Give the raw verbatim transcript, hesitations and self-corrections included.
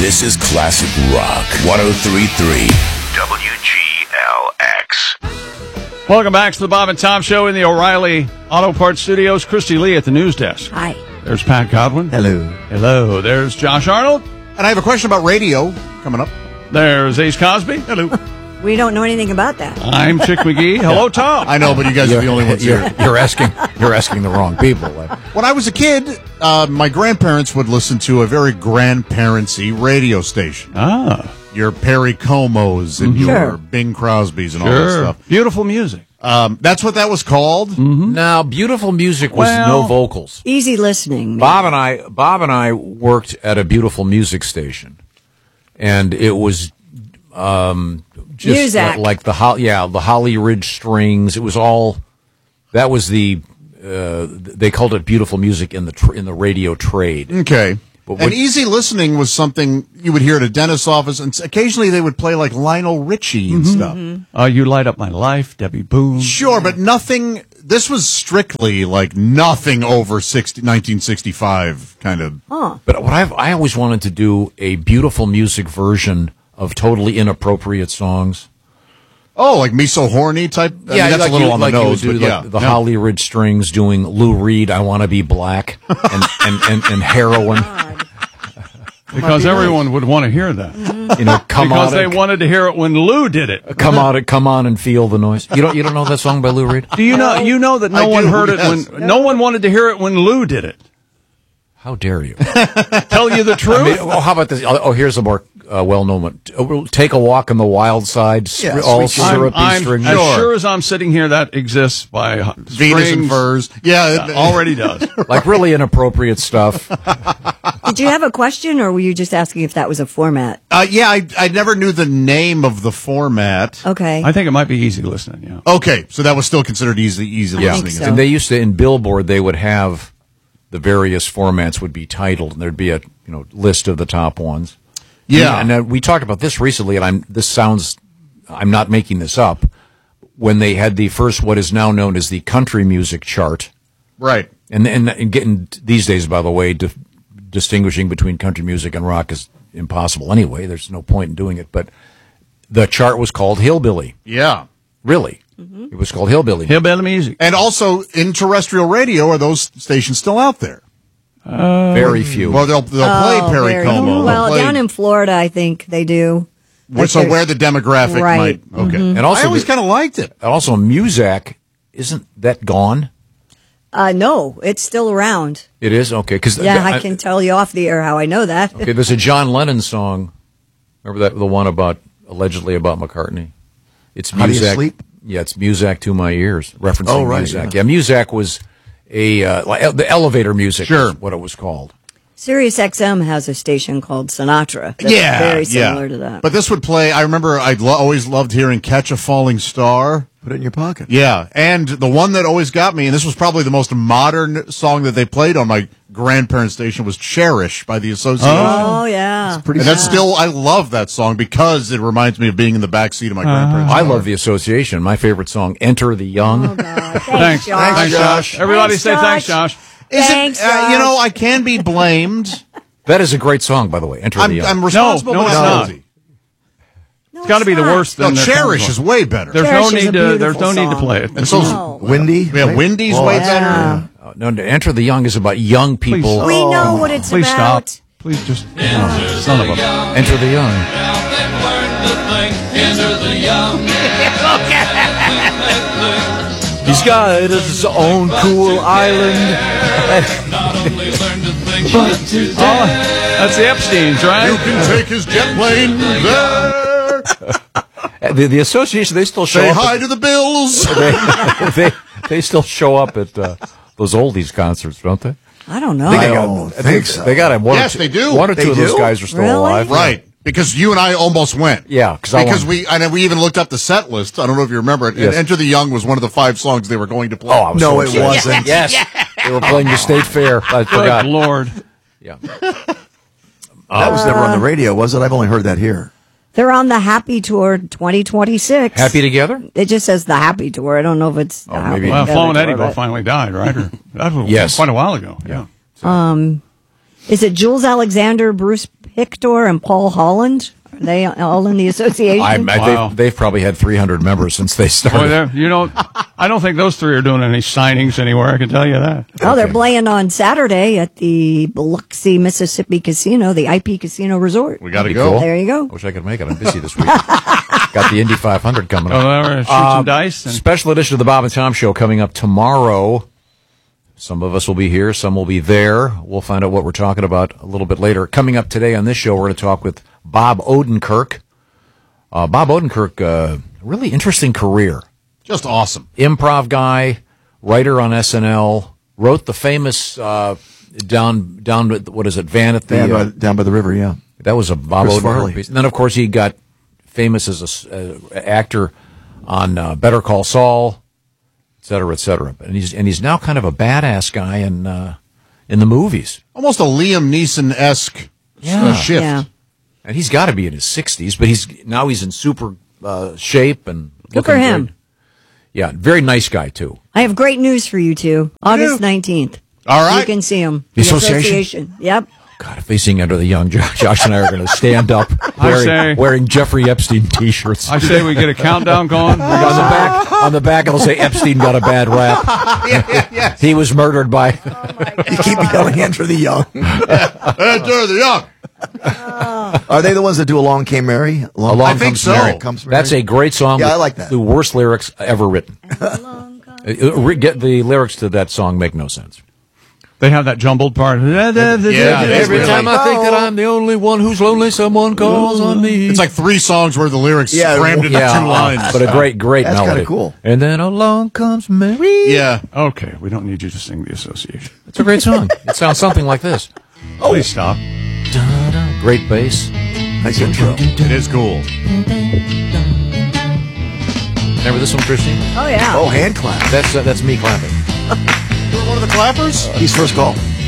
This is Classic Rock one oh three point three W G L X. Welcome back to the Bob and Tom Show in the O'Reilly Auto Parts Studios. Christy Lee at the news desk. Hi. There's Pat Godwin. Hello. Hello. There's Josh Arnold. And I have a question about radio coming up. There's Ace Cosby. Hello. We don't know anything about that. I'm Chick McGee. Hello, Tom. I know, but you guys are the only ones You're, here. you're asking. You're asking the wrong people. When I was a kid, uh, my grandparents would listen to a very grandparentsy radio station. Ah. Your Perry Comos and Sure. your Bing Crosbys and all that Sure. stuff. Beautiful music. Um, that's what that was called? Now, beautiful music was Well- no vocals. Easy listening. Bob and I, Bob and I worked at a beautiful music station, and it was um, just Muzak. like, like the Ho- yeah the Holly Ridge Strings. It was all that was the uh, they called it beautiful music in the tr- in the radio trade. Okay. But And what- easy listening was something you would hear at a dentist's office, and occasionally they would play like Lionel Richie and stuff. Uh, you Light Up My Life, Debbie Boone. Sure, but nothing. This was strictly like nothing over sixty, nineteen sixty-five kind of. But what I've, I always wanted to do a beautiful music version of totally inappropriate songs. Oh, like Me So Horny type? I mean, that's like a little you, on like the you would nose, do, but like yeah. the Yeah. Holly Ridge Strings doing Lou Reed, I Want to Be Black, and, and, and, and Heroin. Because everyone would want to hear that. You know, come Because on, they and, wanted to hear it when Lou did it. come on, and come on, and feel the noise. You don't, you don't know that song by Lou Reed? Do you know? You know that no I one do, heard it yes. when no one wanted to hear it when Lou did it. How dare you? Tell you the truth. I mean, oh, how about this? Oh, here's a more uh, well-known one. Uh, Take a Walk on the Wild Side. s- Yeah, all sweet I'm, syrupy I'm strings. as Sure. sure as I'm sitting here, that exists by h- Venus strings. and Furs. Yeah. Uh, already does. Like really inappropriate stuff. Did you have a question, or were you just asking if that was a format? Uh, yeah, I, I never knew the name of the format. Okay. I think it might be easy listening. Yeah. Okay, so that was still considered easy, easy Yeah, listening. so. and they used to in Billboard. They would have the various formats would be titled, and there'd be a you know list of the top ones. Yeah. and, and uh, we talked about this recently, and I'm this sounds I'm not making this up. When they had the first, what is now known as the country music chart, Right. and and, and getting these days, by the way, di- distinguishing between country music and rock is impossible anyway. There's no point in doing it, but the chart was called Hillbilly. Yeah. Really, it was called Hillbilly. Hillbilly music. And also, in terrestrial radio, are those stations still out there? Very few. Well, they'll, they'll play Oh, Perry very- Como. They'll Well, play- down in Florida, I think they do. Where- so where the demographic Right. might... Okay. And also I always the- kind of liked it. And also, Muzak, isn't that gone? Uh, no, it's still around. It is? Okay. Cause Yeah, I can tell you off the air how I know that. Okay, there's a John Lennon song. Remember that, the one about, allegedly about McCartney? It's How Do You Muzak. Sleep? Yeah, it's Muzak to My Ears, referencing Oh, right, Muzak. Yeah. Muzak was a, uh, like, the elevator music Sure. is what it was called. Sirius X M has a station called Sinatra. That's Yeah. very similar yeah. to that. But this would play... I remember I lo- always loved hearing Catch a Falling Star. Put it in your pocket. Yeah, and the one that always got me, and this was probably the most modern song that they played on my grandparents' station, was Cherish by the Association. Oh, yeah. Pretty And that's still, I love that song because it reminds me of being in the back seat of my grandparents' I car. love the Association. My favorite song, Enter the Young. Oh, God. Thanks. Thanks, Josh. Thanks, Josh. Everybody Thanks, say thanks, Josh. Josh. Is Thanks, it, uh, you Josh. know, I can be blamed. That is a great song, by the way, Enter the I'm, Young. I'm responsible, No, no, but it's I'm not. guilty. No, It's got to be the not. worst No, thing. there Cherish comes is way better. There's Cherish no is a need to. There's beautiful no need to song. play it. And so, No. Windy. yeah, right? Windy's Oh, way that's- better. Uh, no, no, Enter the Young is about young people. We know what it's Please about. stop. Please just. Oh, son of a. Enter the Young. He's got his own cool island. Oh, that's the Epstein's, You right? can take his jet plane there. The, the association, they still show Say up. hi at, to the Bills. they, they, they still show up at uh, those oldies concerts, don't they? I don't know. I They got- don't I think so. They got one. Yes, or two, they do. One or They two of those do? guys are still Really? alive. Right. Because you and I almost went. Yeah, cause I Because wanted- we and we even looked up the set list. I don't know if you remember it. Yes. And Enter the Young was one of the five songs they were going to play. Oh, I was No, so it excited. wasn't. Yes, they were playing the State Fair. I Good forgot. Lord. Yeah. That was never on the radio, was it? I've only heard that here. They're on the Happy Tour twenty twenty-six. Happy together? It just says the Happy Tour. I don't know if it's the Oh, Happy maybe- Well, Together Flo and Tour, Eddie both but- finally died, right? Or that was Yes. quite a while ago. Yeah. Um, is it Jules Alexander, Bruce Hictor and Paul Holland. Are they all in the association? I, I, Wow. they've, they've probably had three hundred members since they Boy, started. they're- you know, I don't think those three are doing any signings anywhere. I can tell you that. Oh, they're playing on Saturday at the Biloxi, Mississippi Casino, the I P Casino Resort. We got to That'd be go. cool. There you go. I wish I could make it. I'm busy this week. Got the Indy five hundred coming Oh, up. they're shoot Uh, some dice. And, Special edition of the Bob and Tom Show coming up tomorrow. Some of us will be here, some will be there. We'll find out what we're talking about a little bit later. Coming up today on this show, we're going to talk with Bob Odenkirk. Uh, Bob Odenkirk, uh, really interesting career. Just awesome. Improv guy, writer on S N L, wrote the famous uh, down down with- what is it, Van at the Down, uh, by, down by the river, yeah. that was a Bob Chris Odenkirk Farley. piece. And then, of course, he got famous as a s- uh, actor on uh, Better Call Saul, et cetera, et cetera. And he's and he's now kind of a badass guy in uh, in the movies. Almost a Liam Neeson-esque Yeah. uh, shift. Yeah. And he's got to be in his sixties, but he's now he's in super uh, shape and Good for looking him. great. Yeah, very nice guy too. I have great news for you two. August nineteenth. All right. You can see them. The association? Yep. God, if they sing Under the Young, Josh, Josh and I are going to stand up I wearing, say- wearing Jeffrey Epstein T-shirts. I say we get a countdown going. We on got the back, on the back, it'll say Epstein got a bad rap. He was murdered by. You keep yelling Enter the Young. Enter the young. Are they the ones that do Along Came Mary? Along, Along I think Comes so. Mary. Comes Mary? That's a great song. Yeah, with I like that. The worst lyrics ever written. Uh, re- Get the lyrics to that song make no sense. They have that jumbled part. Yeah, Every really. time I think that I'm the only one who's lonely, someone calls on me. It's like three songs where the lyrics Yeah, crammed into yeah, two lines. but a great, great That's melody. kinda cool. And then along comes Mary. yeah. Okay, we don't need you to sing the association. It's a great song. It sounds something like this. Please stop. Great bass. Nice intro. It is cool. Remember this one, Christine? Oh, yeah. Oh, hand clap. That's uh, that's me clapping. You're one of the clappers? He's first call.